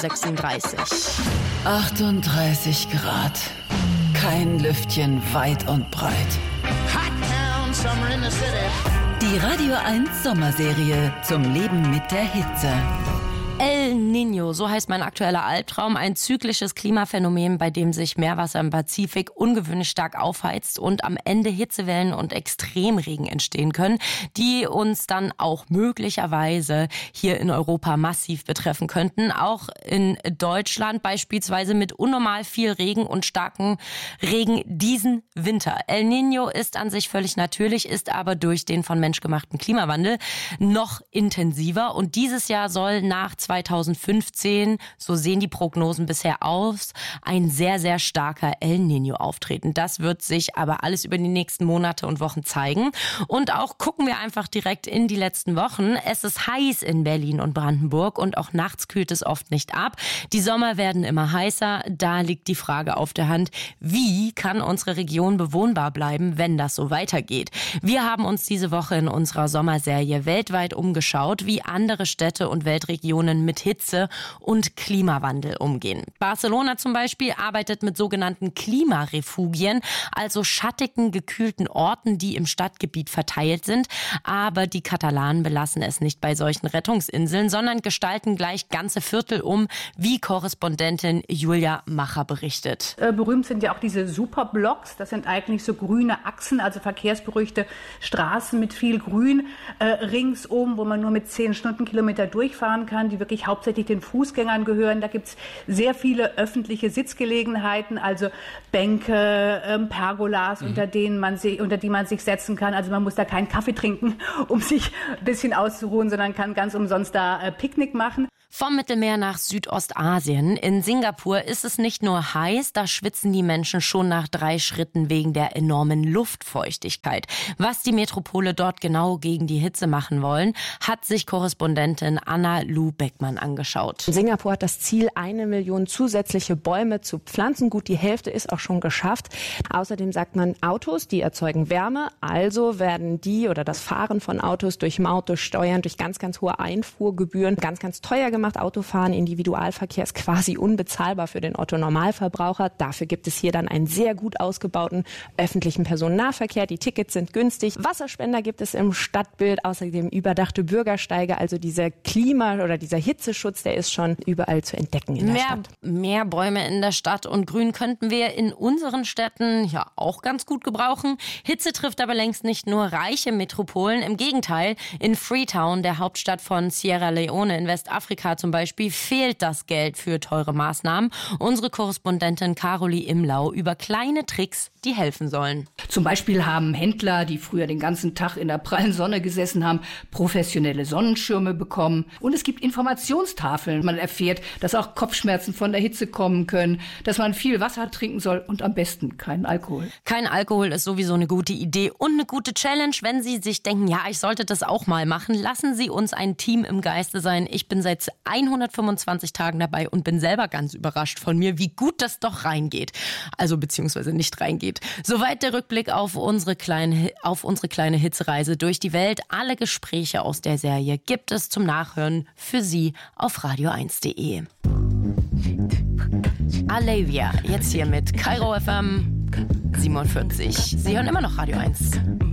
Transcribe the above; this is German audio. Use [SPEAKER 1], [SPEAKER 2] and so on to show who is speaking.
[SPEAKER 1] 36.
[SPEAKER 2] 38 Grad. Kein Lüftchen weit und breit. Die Radio 1 Sommerserie zum Leben mit der Hitze.
[SPEAKER 1] El Niño, so heißt mein aktueller Albtraum, ein zyklisches Klimaphänomen, bei dem sich Meerwasser im Pazifik ungewöhnlich stark aufheizt und am Ende Hitzewellen und Extremregen entstehen können, die uns dann auch möglicherweise hier in Europa massiv betreffen könnten. Auch in Deutschland beispielsweise mit unnormal viel Regen und starken Regen diesen Winter. El Niño ist an sich völlig natürlich, ist aber durch den von menschgemachten Klimawandel noch intensiver. Und dieses Jahr soll nach 2015, so sehen die Prognosen bisher aus, ein sehr, sehr starker El Niño auftreten. Das wird sich aber alles über die nächsten Monate und Wochen zeigen. Und auch gucken wir einfach direkt in die letzten Wochen. Es ist heiß in Berlin und Brandenburg und auch nachts kühlt es oft nicht ab. Die Sommer werden immer heißer. Da liegt die Frage auf der Hand, wie kann unsere Region bewohnbar bleiben, wenn das so weitergeht? Wir haben uns diese Woche in unserer Sommerserie weltweit umgeschaut, wie andere Städte und Weltregionen mit Hitze und Klimawandel umgehen. Barcelona zum Beispiel arbeitet mit sogenannten Klimarefugien, also schattigen, gekühlten Orten, die im Stadtgebiet verteilt sind. Aber die Katalanen belassen es nicht bei solchen Rettungsinseln, sondern gestalten gleich ganze Viertel um, wie Korrespondentin Julia Macher berichtet.
[SPEAKER 3] Berühmt sind ja auch diese Superblocks. Das sind eigentlich so grüne Achsen, also verkehrsberuhigte Straßen mit viel Grün ringsum, wo man nur mit 10 Stundenkilometer durchfahren kann, die wirklich hauptsächlich den Fußgängern gehören. Da gibt es sehr viele öffentliche Sitzgelegenheiten, also Bänke, Pergolas, unter die man sich setzen kann. Also man muss da keinen Kaffee trinken, um sich ein bisschen auszuruhen, sondern kann ganz umsonst da Picknick machen.
[SPEAKER 1] Vom Mittelmeer nach Südostasien. In Singapur ist es nicht nur heiß, da schwitzen die Menschen schon nach 3 Schritten wegen der enormen Luftfeuchtigkeit. Was die Metropole dort genau gegen die Hitze machen wollen, hat sich Korrespondentin Anna-Lu Beckmann angeschaut.
[SPEAKER 4] Singapur hat das Ziel, 1 Million zusätzliche Bäume zu pflanzen. Gut, die Hälfte ist auch schon geschafft. Außerdem sagt man, Autos, die erzeugen Wärme. Also werden die oder das Fahren von Autos durch Maut, durch Steuern, durch ganz, ganz hohe Einfuhrgebühren ganz, ganz teuer gemacht. Autofahren, Individualverkehr ist quasi unbezahlbar für den Otto-Normalverbraucher. Dafür gibt es hier dann einen sehr gut ausgebauten öffentlichen Personennahverkehr. Die Tickets sind günstig. Wasserspender gibt es im Stadtbild, außerdem überdachte Bürgersteige. Also dieser oder dieser Hitzeschutz, der ist schon überall zu entdecken in der Stadt.
[SPEAKER 1] Mehr Bäume in der Stadt und Grün könnten wir in unseren Städten ja auch ganz gut gebrauchen. Hitze trifft aber längst nicht nur reiche Metropolen. Im Gegenteil, in Freetown, der Hauptstadt von Sierra Leone in Westafrika zum Beispiel, fehlt das Geld für teure Maßnahmen. Unsere Korrespondentin Caroline Imlau über kleine Tricks, die helfen sollen.
[SPEAKER 5] Zum Beispiel haben Händler, die früher den ganzen Tag in der prallen Sonne gesessen haben, professionelle Sonnenschirme bekommen. Und es gibt Informationstafeln. Man erfährt, dass auch Kopfschmerzen von der Hitze kommen können, dass man viel Wasser trinken soll und am besten keinen Alkohol.
[SPEAKER 1] Kein Alkohol ist sowieso eine gute Idee und eine gute Challenge. Wenn Sie sich denken, ja, ich sollte das auch mal machen, lassen Sie uns ein Team im Geiste sein. Ich bin seit 125 Tagen dabei und bin selber ganz überrascht von mir, wie gut das doch reingeht. Also beziehungsweise nicht reingeht. Soweit der Rückblick auf unsere kleine Hitzereise durch die Welt. Alle Gespräche aus der Serie gibt es zum Nachhören für Sie auf radio1.de. Alavia, jetzt hier mit Kairo FM 47. Sie hören immer noch Radio 1.